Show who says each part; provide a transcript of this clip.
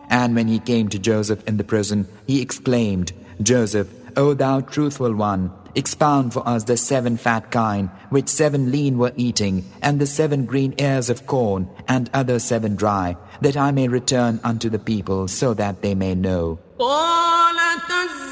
Speaker 1: And when he came to Joseph in the prison, he exclaimed, Joseph, O thou truthful one, expound for us the 7 fat kine, which 7 lean were eating, and the 7 green ears of corn, and other 7 dry, that I may return unto the people, so that they may know.